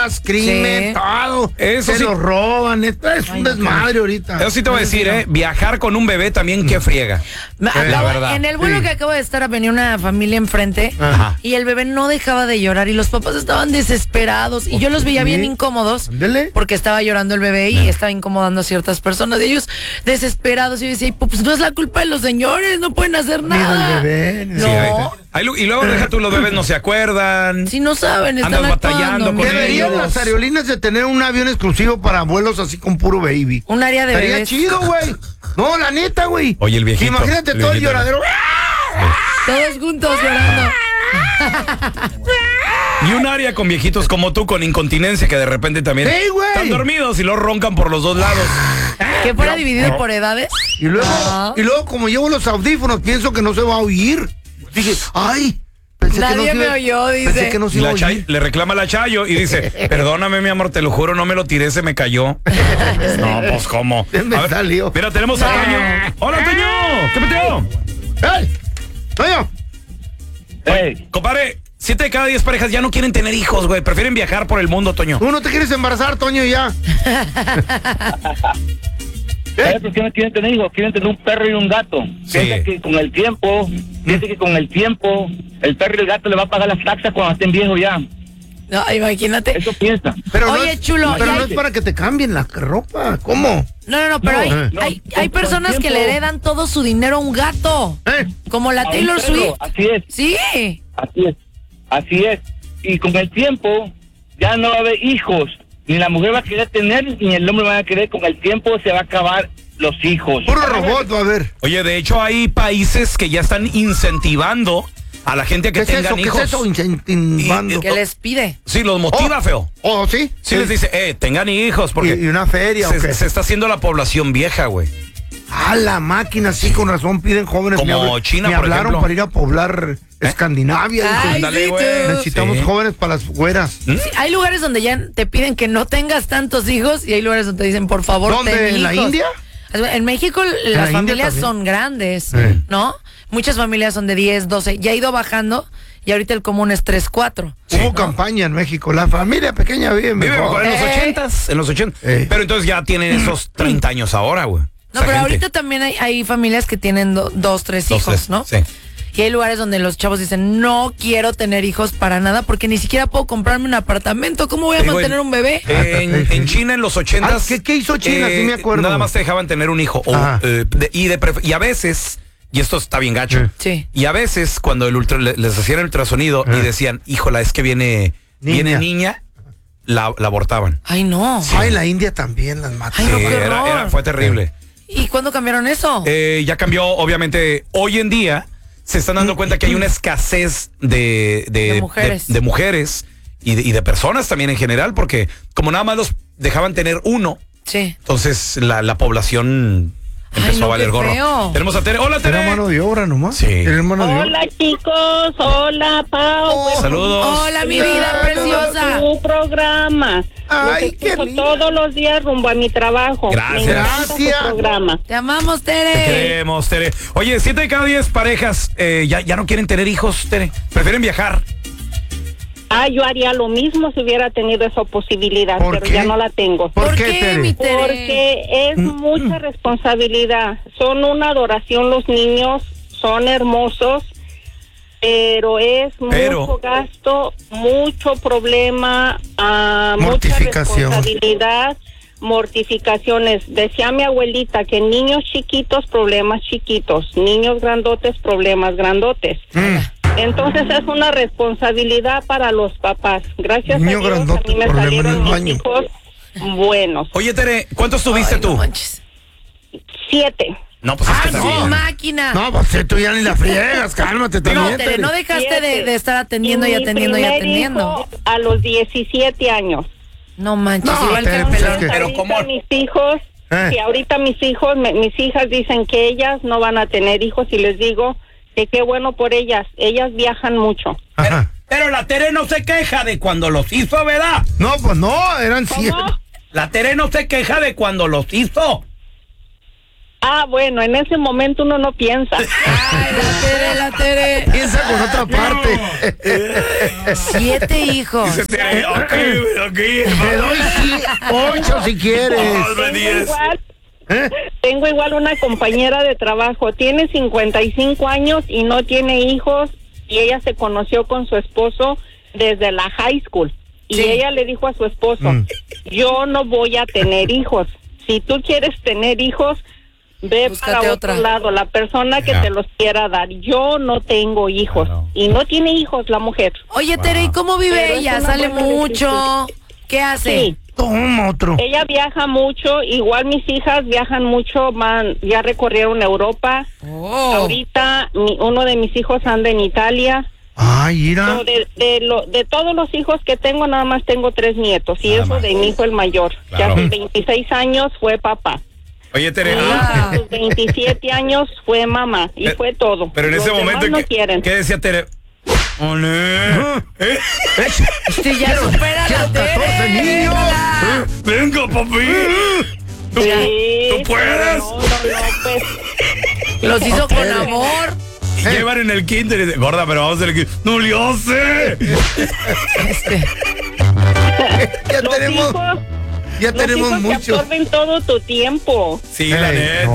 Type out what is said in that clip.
drogas, crimen, todo. Eso se sí. lo roban. Esto es un desmadre ahorita. Eso sí te voy a decir, viajar con un bebé también, qué friega. La verdad. En el vuelo que acabo de estar, venía una familia enfrente. Ajá. Y el bebé no dejaba de llorar y los papás estaban desesperados y yo los veía bien incómodos. Ándele. Porque estaba llorando el bebé y estaba incomodando a ciertas personas. Y ellos desesperados. Y yo decía, pues no es la culpa de los señores, no pueden hacer nada. Ni del bebé, ni No. Y luego deja tú, los bebés no se acuerdan. Si no saben, están Andas actuando. batallando con Deberían ellos. las aerolíneas de tener un avión exclusivo para vuelos así con puro baby. Un área de Estaría bebés. chido, güey. No, la neta, güey. Oye, el viejito. Imagínate el todo el viejito. lloradero. Todos juntos llorando. Y un área con viejitos como tú, con incontinencia, que de repente también Sí, güey. están dormidos y los roncan por los dos lados. Que fuera dividido por edades. Y luego, como llevo los audífonos, pienso que no se va a oír. Dije, ay, pensé Nadie que no se me iba- oyó, dice. Pensé que no se Y iba a la oír. le reclama a la Chayo y dice, perdóname, mi amor, te lo juro, no me lo tiré, se me cayó. No, pues, ¿cómo? Me A ver, salió. mira, tenemos a Toño. ¡Hola, Toño! ¿Qué peteo? ¡Ey! ¡Toño! Hey, Compadre, 7 de cada 10 parejas ya no quieren tener hijos, güey. Prefieren viajar por el mundo, Toño. ¿Tú no te quieres embarazar, Toño, ya? ¿sabes por qué no quieren tener hijos? Quieren tener un perro y un gato. Sí. Piensa que con el tiempo, el perro y el gato le va a pagar las taxas cuando estén viejos ya. No, imagínate. Eso piensa. Pero Oye, no es, chulo, Pero ya no hay- es para que te cambien la ropa. ¿Cómo? No, pero No, hay con personas el que le tiempo. heredan todo su dinero a un gato. Como la A un Taylor perro, Swift. Así es, Sí. así es. Y con el tiempo ya no va a haber hijos. Ni la mujer va a querer tener, ni el hombre va a querer. Con el tiempo se va a acabar los hijos. Puro robot, va a ver. Oye, de hecho, hay países que ya están incentivando a la gente a que ¿Qué es eso? tengan ¿Qué hijos. es eso? Incentivando. Que les pide. Sí, los motiva, feo. ¿Oh, sí? Sí, les dice, tengan hijos, porque ¿Y una feria o qué? se está haciendo la población vieja, güey. Ah, la máquina, sí, con razón piden jóvenes. Como China, me por hablaron ejemplo. para ir a poblar Escandinavia. Ay, Dicen, Ándale, sí, güey. tú. necesitamos Sí. jóvenes para las güeras. Sí, hay lugares donde ya te piden que no tengas tantos hijos y hay lugares donde te dicen, por favor, ¿Dónde? ten ¿En la hijos. India? En México la las India familias también. son grandes, Sí. ¿no? Muchas familias son de 10, 12. Ya ha ido bajando y ahorita el común es 3, 4. Hubo campaña en México. La familia pequeña vive Vive mejor. en los 80s, en los 80. Pero entonces ya tienen esos 30 años ahora, güey. No, pero ahorita también hay familias que tienen 2, 3 hijos, ¿no? Sí. Y hay lugares donde los chavos dicen, no quiero tener hijos para nada porque ni siquiera puedo comprarme un apartamento. ¿Cómo voy a Sí, güey. mantener un bebé? En China, en los 80s. ¿Qué hizo China? Sí me acuerdo. Nada más te dejaban tener un hijo. Ajá. Y a veces, y esto está bien gacho, Sí. y a veces cuando les hacían el ultrasonido y decían, híjola, es que viene niña, la abortaban. Ay, no. Ay, la India también las matan. Ay, no, Sí, qué horror. fue terrible. ¿Y cuándo cambiaron eso? Ya cambió, obviamente, hoy en día se están dando cuenta que hay una escasez de mujeres. de mujeres y de personas también en general, porque como nada más los dejaban tener uno, Sí. entonces la población empezó no, a valer qué gorro. feo. Tenemos a Tere. Hola, Tere. Era mano de obra nomás. Sí. Era mano de obra. Hola chicos, hola Pau. Saludos. Hola, mi vida preciosa. Tu programa. Ay, Los qué escucho lindo. todos los días rumbo a mi trabajo. Gracias. Me encanta Gracias. tu programa. Te amamos, Te Tere. queremos, Tere. Oye, 7 de cada 10 parejas ya no quieren tener hijos, Tere. Prefieren viajar. Yo haría lo mismo si hubiera tenido esa posibilidad, ¿Por pero qué? ya no la tengo. ¿Por qué, Tere? mi Tere? Porque es mucha responsabilidad. Son una adoración los niños, son hermosos, pero es mucho gasto, mucho problema, mucha Mortificación. responsabilidad, mortificaciones. Decía mi abuelita que niños chiquitos, problemas chiquitos, niños grandotes, problemas grandotes. Entonces es una responsabilidad para los papás. Gracias Niño a Dios, grandote, a mí me problema en salieron el mis baño. hijos buenos. Oye, Tere, ¿cuántos tuviste Ay, tú? no manches. 7. No, pues es que ¡Ay, está no, bien. máquina! No, pues tú ya ni la friegas, cálmate No, también. Tere, no dejaste de estar atendiendo y mi atendiendo y primer atendiendo. hijo a los 17 años. No manches, No, igual Tere, que el pues es pelón. que- Pero ahorita ¿cómo? mis hijos, si ahorita mis hijas dicen que ellas no van a tener hijos y les digo que qué bueno por ellas viajan mucho. Ajá. Pero la Tere no se queja de cuando los hizo, ¿verdad? No, pues no, eran 100. ¿Cómo? La Tere no se queja de cuando los hizo. Bueno, en ese momento uno no piensa. Ay, la Tere. Piensa con otra parte. 7 hijos. Dice Tere, ok. Te doy 8 si quieres. Tengo igual una compañera de trabajo, tiene 55 años y no tiene hijos, y ella se conoció con su esposo desde la high school. Y ella le dijo a su esposo, yo no voy a tener hijos. Si tú quieres tener hijos, ve Búscate para otro lado, la persona que te los quiera dar. Yo no tengo hijos. Y no tiene hijos la mujer. Oye, Tere, ¿y cómo vive Pero ella? es una ¿Sale buena mucho? ¿Qué hace? Sí. Toma otro. Ella viaja mucho, igual mis hijas viajan mucho, ya recorrieron Europa. Ahorita uno de mis hijos anda en Italia. Ay, mira. De todos los hijos que tengo, nada más tengo 3 nietos, y eso de mi hijo el mayor, que Claro. a sus 26 años fue papá. Oye, Tere, A sus 27 años fue mamá, y fue todo. pero en ese Los momento, demás no quieren. ¿qué decía Tere? Ole. Sí, ya supera la 14 Tere. niños. Venga, papi. Sí, ¿Tú puedes? No, pues... Los hizo con amor. Y llevan en el kinder y dicen, gorda, pero vamos a hacer el kinder. ¡No le hace! Ya Los tenemos. hijos, Ya los tenemos hijos te mucho. absorben todo tu tiempo. Sí, la neta.